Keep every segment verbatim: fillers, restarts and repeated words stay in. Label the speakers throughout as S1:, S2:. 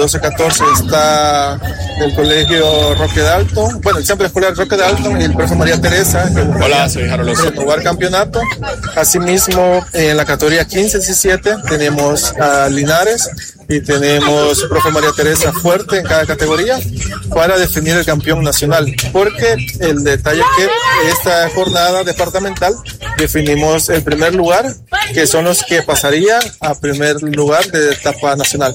S1: doce catorce está el colegio Roque Dalton, bueno, el centro escolar Roque Dalton y el profesor María Teresa.
S2: Hola, soy Harold Osorio.
S1: Renovar campeonato. Asimismo, en la categoría quince diecisiete tenemos a Linares y tenemos profe María Teresa fuerte en cada categoría para definir el campeón nacional, porque el detalle es que esta jornada departamental definimos el primer lugar, que son los que pasarían a primer lugar de etapa nacional.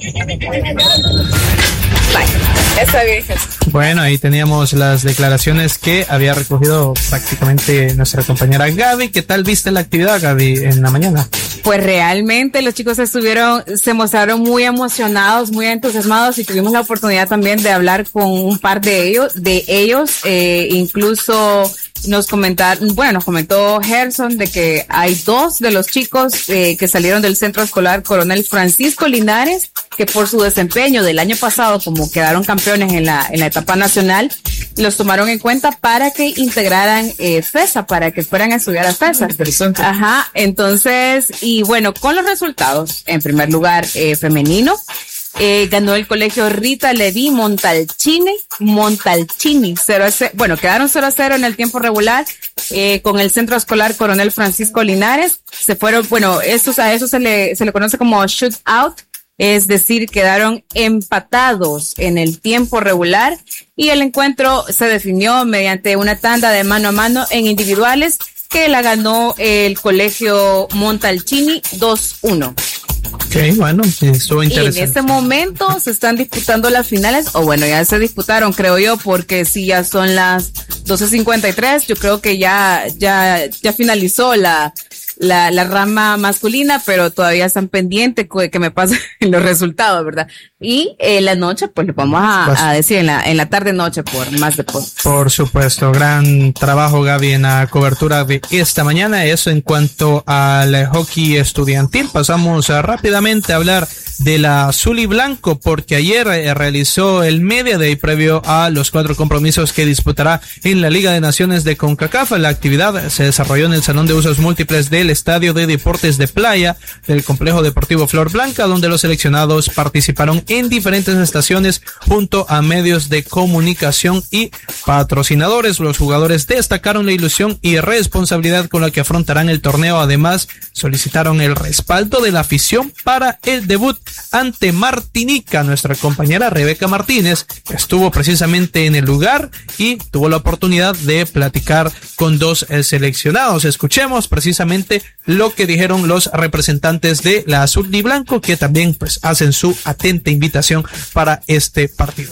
S3: Está bien.
S4: Bueno, ahí teníamos las declaraciones que había recogido prácticamente nuestra compañera Gaby. ¿Qué tal viste la actividad, Gaby, en la mañana?
S3: Pues realmente los chicos estuvieron, se mostraron muy emocionados, muy entusiasmados y tuvimos la oportunidad también de hablar con un par de ellos, de ellos, eh, incluso nos comentaron, bueno, nos comentó Gerson de que hay dos de los chicos eh, que salieron del centro escolar Coronel Francisco Linares, que por su desempeño del año pasado, como quedaron campeones en la en la etapa nacional, los tomaron en cuenta para que integraran eh, FESA, para que fueran a estudiar a FESA.
S4: Interesante.
S3: Ajá, entonces, y bueno, con los resultados, en primer lugar, eh, femenino, Eh, ganó el colegio Rita Leví Montalcini, Montalcini, cero a cero, bueno, quedaron cero a cero en el tiempo regular, eh, con el centro escolar Coronel Francisco Linares, se fueron, bueno, estos, a eso se le, se le conoce como shootout, es decir, quedaron empatados en el tiempo regular, y el encuentro se definió mediante una tanda de mano a mano en individuales, que la ganó el colegio Montalcini dos uno.
S4: Ok, bueno, estuvo interesante.
S3: Y en este momento se están disputando las finales, o bueno, ya se disputaron, creo yo, porque si ya son las doce cincuenta y tres, yo creo que ya, ya, ya finalizó la, la, la rama masculina, pero todavía están pendientes que me pasen los resultados, ¿verdad? Y en la noche, pues lo vamos a, a decir en la, en la tarde noche por más deportes.
S4: Por supuesto, gran trabajo, Gaby, en la cobertura de esta mañana. Eso en cuanto al hockey estudiantil. Pasamos a, rápidamente a hablar de la azul y blanco, porque ayer eh, realizó el Media Day previo a los cuatro compromisos que disputará en la Liga de Naciones de CONCACAF. La actividad se desarrolló en el Salón de Usos Múltiples del Estadio de Deportes de Playa del Complejo Deportivo Flor Blanca, donde los seleccionados participaron en diferentes estaciones junto a medios de comunicación y patrocinadores. Los jugadores destacaron la ilusión y responsabilidad con la que afrontarán el torneo. Además, solicitaron el respaldo de la afición para el debut ante Martinica. Nuestra compañera Rebeca Martínez estuvo precisamente en el lugar y tuvo la oportunidad de platicar con dos seleccionados. Escuchemos precisamente lo que dijeron los representantes de la azul y blanco, que también pues hacen su atenta invitación para este partido.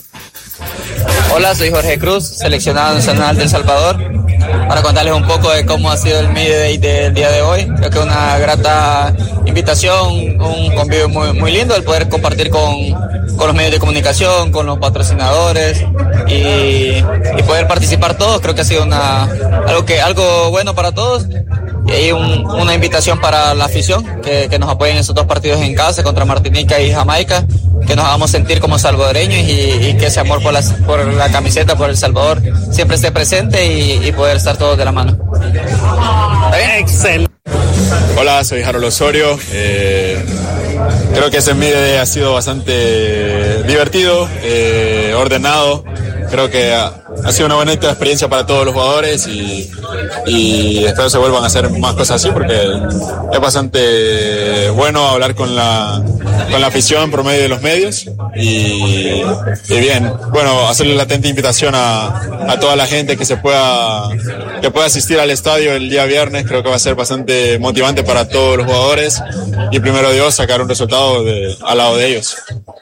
S5: Hola, soy Jorge Cruz, seleccionado nacional de El Salvador, para contarles un poco de cómo ha sido el Media Day del día de hoy. Creo que una grata invitación, un convivio muy, muy lindo, el poder compartir con, con los medios de comunicación, con los patrocinadores y, y poder participar todos. Creo que ha sido una, algo, que, algo bueno para todos. Y ahí un, una invitación para la afición, que, que nos apoyen en esos dos partidos en casa contra Martinica y Jamaica, que nos hagamos sentir como salvadoreños y, y que ese amor por la, por la camiseta, por El Salvador, siempre esté presente y, y poder estar todos de la mano.
S2: Excelente. Hola, soy Harold Osorio. Eh, creo que ese Media Day ha sido bastante divertido, eh, ordenado. Creo que ha, ha sido una bonita experiencia para todos los jugadores y, y espero se vuelvan a hacer más cosas así, porque es bastante bueno hablar con la, con la afición por medio de los medios y, y bien, bueno, hacerle la atenta invitación a, a toda la gente que se pueda, que pueda asistir al estadio el día viernes. Creo que va a ser bastante motivante para todos los jugadores y primero Dios sacar un resultado de, al lado de ellos.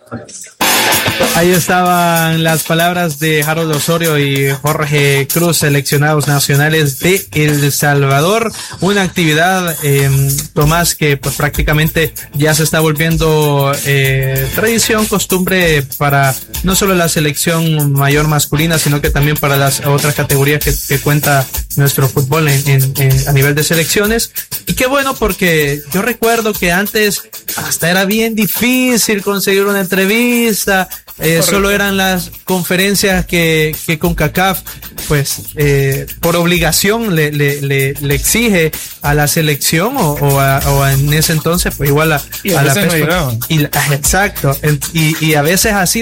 S4: Ahí estaban las palabras de Harold Osorio y Jorge Cruz, seleccionados nacionales de El Salvador. Una actividad, eh, Tomás, que pues prácticamente ya se está volviendo eh, tradición, costumbre para no solo la selección mayor masculina, sino que también para las otras categorías que, que cuenta nuestro fútbol en, en, en, a nivel de selecciones. Y qué bueno, porque yo recuerdo que antes hasta era bien difícil conseguir una entrevista. Eh, solo eran las conferencias que, que CONCACAF pues eh, por obligación le, le, le, le exige a la selección o, o, a, o a en ese entonces pues igual a,
S6: y a,
S4: a la
S6: no
S4: y la, exacto y, y a veces así